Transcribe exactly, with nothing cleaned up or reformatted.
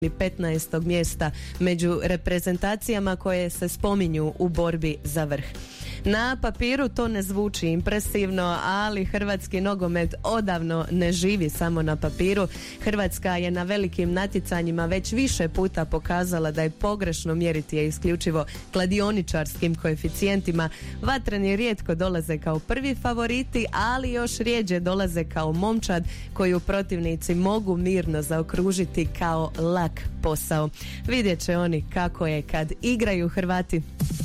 petnaestog mjesta među reprezentacijama koje se spominju u borbi za vrh. Na papiru to ne zvuči impresivno, ali hrvatski nogomet odavno ne živi samo na papiru. Hrvatska je na velikim natjecanjima već više puta pokazala da je pogrešno mjeriti je isključivo kladioničarskim koeficijentima. Vatreni rijetko dolaze kao prvi favoriti, ali još rjeđe dolaze kao momčad koju protivnici mogu mirno zaokružiti kao lak posao. Vidjet će oni kako je kad igraju Hrvati.